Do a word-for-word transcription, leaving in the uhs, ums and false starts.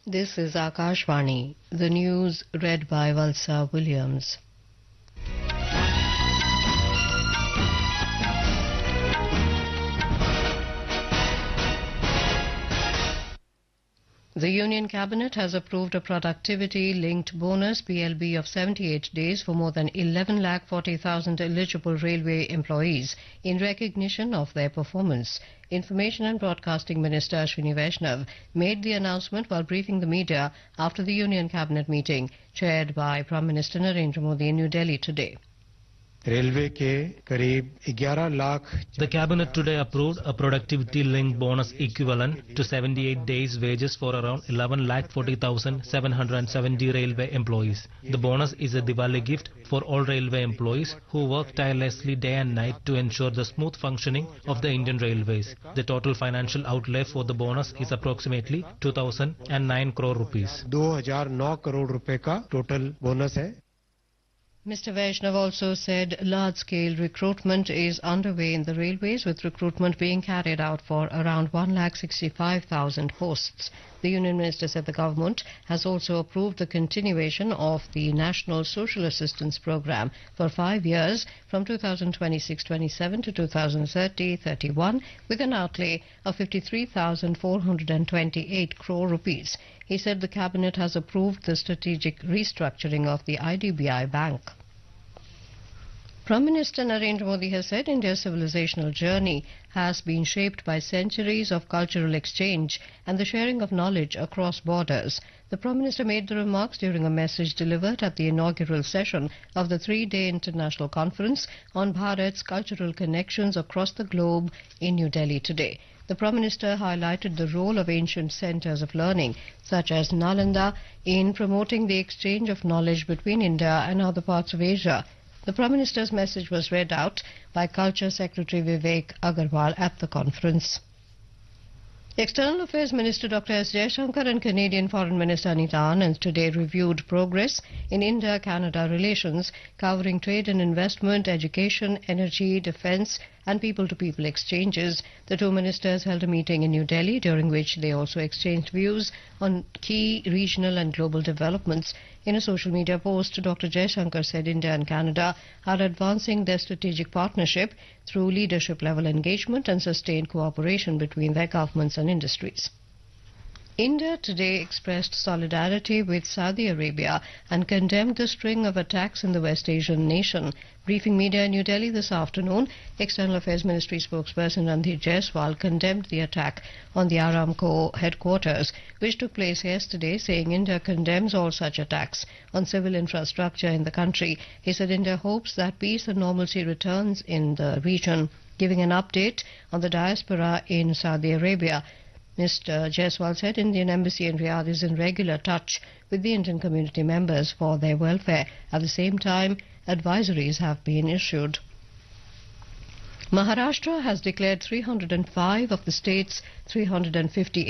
This is Akashvani, the news read by Valsa Williams. The Union Cabinet has approved a productivity-linked bonus P L B of seventy-eight days for more than eleven lakh forty thousand eligible railway employees in recognition of their performance. Information and Broadcasting Minister Ashwini Vaishnav made the announcement while briefing the media after the Union Cabinet meeting chaired by Prime Minister Narendra Modi in New Delhi today. Railway के करीब ग्यारह lakh The cabinet today approved a productivity-linked bonus equivalent to seventy-eight days wages for around eleven lakh forty thousand seven hundred seventy railway employees. The bonus is a Diwali gift for all railway employees who work tirelessly day and night to ensure the smooth functioning of the Indian Railways. The total financial outlay for the bonus is approximately two thousand nine crore rupees. दो हज़ार नौ करोड़ रुपए का total bonus है. Mister Vaishnav also said large-scale recruitment is underway in the railways, with recruitment being carried out for around one lakh sixty-five thousand posts. The Union Minister said the government has also approved the continuation of the National Social Assistance Programme for five years from two thousand twenty-six twenty-seven to two thousand thirty thirty-one with an outlay of fifty-three thousand four hundred twenty-eight crore rupees. He said the Cabinet has approved the strategic restructuring of the I D B I Bank. Prime Minister Narendra Modi has said India's civilizational journey has been shaped by centuries of cultural exchange and the sharing of knowledge across borders. The Prime Minister made the remarks during a message delivered at the inaugural session of the three-day international conference on Bharat's cultural connections across the globe in New Delhi today. The Prime Minister highlighted the role of ancient centres of learning, such as Nalanda, in promoting the exchange of knowledge between India and other parts of Asia. The Prime Minister's message was read out by Culture Secretary Vivek Agarwal at the conference. External Affairs Minister Doctor S. Jaishankar and Canadian Foreign Minister Anita Anand today reviewed progress in India-Canada relations, covering trade and investment, education, energy, defence and people-to-people exchanges. The two ministers held a meeting in New Delhi, during which they also exchanged views on key regional and global developments. In a social media post, Doctor Jaishankar said India and Canada are advancing their strategic partnership through leadership-level engagement and sustained cooperation between their governments and industries. India today expressed solidarity with Saudi Arabia and condemned the string of attacks in the West Asian nation. Briefing media in New Delhi this afternoon, External Affairs Ministry spokesperson Randhir Jaiswal condemned the attack on the Aramco headquarters, which took place yesterday, saying India condemns all such attacks on civil infrastructure in the country. He said India hopes that peace and normalcy returns in the region. Giving an update on the diaspora in Saudi Arabia, Mister Jaiswal said Indian Embassy in Riyadh is in regular touch with the Indian community members for their welfare. At the same time, advisories have been issued. Maharashtra has declared three hundred five of the state's three hundred fifty